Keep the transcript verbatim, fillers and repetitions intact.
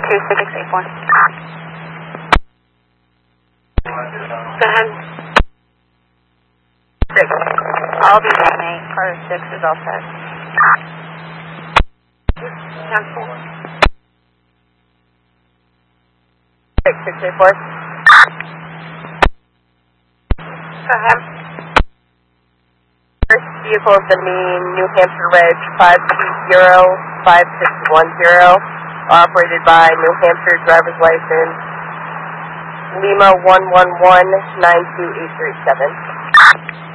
two six eight four. Go ahead. Six. I'll be nine eight. Car six is all set. Ten four. Six six eight four. Go ahead. First vehicle is going to be New Hampshire Reg five two zero five six one zero, operated by New Hampshire driver's license Lima one one one nine two eight three seven.